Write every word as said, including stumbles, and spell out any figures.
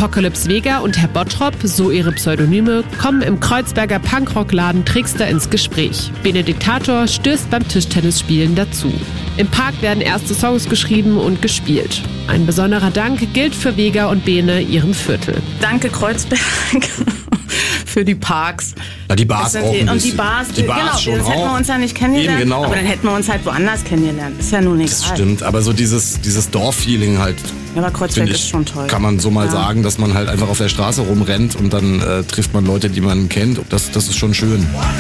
Apocalypse Vega und Herr Bottrop, so ihre Pseudonyme, kommen im Kreuzberger Punkrockladen Trickster ins Gespräch. Benediktator stößt beim Tischtennisspielen dazu. Im Park werden erste Songs geschrieben und gespielt. Ein besonderer Dank gilt für Vega und Bene, ihrem Viertel. Danke Kreuzberg für die Parks. Ja, die Bars auch ein Und die Bars, die Bars genau, schon das hätten wir auch. uns ja nicht kennengelernt. Eben, genau. Aber dann hätten wir uns halt woanders kennengelernt. Ist ja nun egal. Das stimmt, aber so dieses, dieses Dorf-Feeling halt, Ja, aber Kreuzberg finde ist ich, schon toll. kann man so mal Ja. sagen, dass man halt einfach auf der Straße rumrennt und dann äh, trifft man Leute, die man kennt. Das, das ist schon schön.